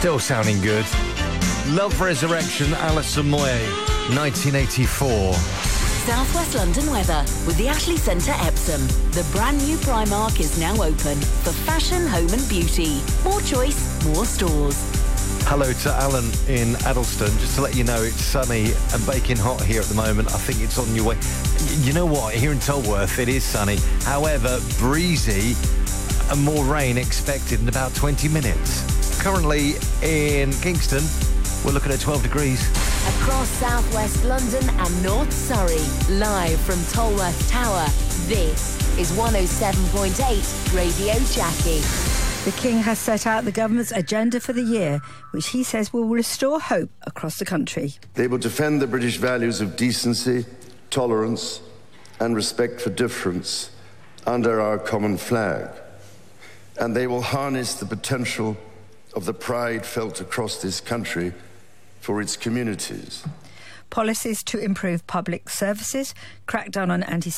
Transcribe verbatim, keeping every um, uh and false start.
Still sounding good. Love Resurrection, Alison Moyet, nineteen eighty-four. South West London weather with the Ashley Centre Epsom. The brand new Primark is now open for fashion, home and beauty. More choice, more stores. Hello to Alan in Addleston. Just to let you know, it's sunny and baking hot here at the moment. I think it's on your way. You know what? Here in Tolworth, it is sunny. However, breezy and more rain expected in about twenty minutes. Currently in Kingston, we're looking at twelve degrees. Across southwest London and North Surrey, live from Tolworth Tower, this is one oh seven point eight Radio Jackie. The King has set out the government's agenda for the year, which he says will restore hope across the country. They will defend the British values of decency, tolerance and respect for difference under our common flag. And they will harness the potential of the pride felt across this country for its communities. Policies to improve public services, crack down on anti